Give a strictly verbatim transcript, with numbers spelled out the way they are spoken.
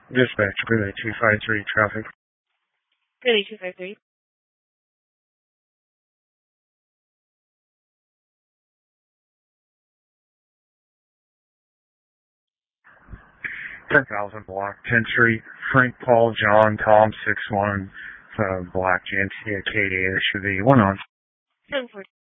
Dispatch, relay two five three, traffic. Relay two five three. ten thousand block, tenth Street, Frank, Paul, John, Tom, six one, uh, block, G N T, Acadia, should be one on. seven four.